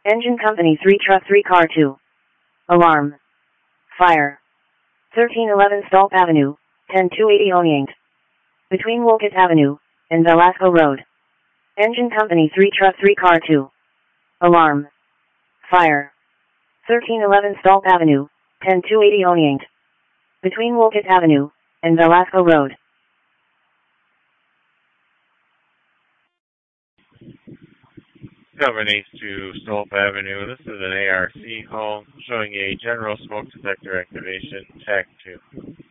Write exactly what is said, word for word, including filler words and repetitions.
Engine Company three Truck three Car two. Alarm. Fire. thirteen eleven Stolp Avenue, ten two eighty Orient. Between Wolcott Avenue and Velasco Road. Engine Company three Truck three Car two. Alarm. Fire. thirteen eleven Stolp Avenue, ten two eighty Orient. Between Wolcott Avenue and Velasco Road. seven eight two Stolp Avenue. This is an A R C call showing a general smoke detector activation, T A C two.